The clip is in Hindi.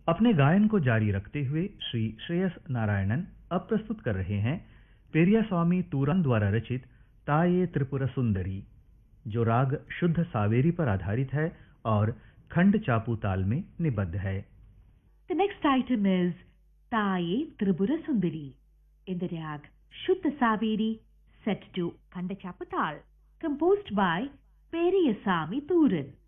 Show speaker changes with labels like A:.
A: अपने गायन को जारी रखते हुए श्री श्रेयस नारायणन अब प्रस्तुत कर रहे हैं पेरियास्वामी तूरान द्वारा रचित ताये त्रिपुर सुंदरी, जो राग शुद्ध सावेरी पर आधारित है और खंड चापू ताल में निबद्ध है।
B: The next item is Taye Tripura Sundari in the rag Shuddha Saveri set to Khanda Chapatal, composed by Periyasamy Tooran.